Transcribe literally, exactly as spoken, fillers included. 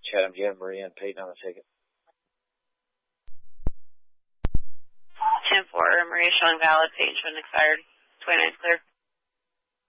Chatham, Jim, Maria, and Peyton on the ticket. ten four, Maria showing valid, Peyton showing expired. twenty-nine clear.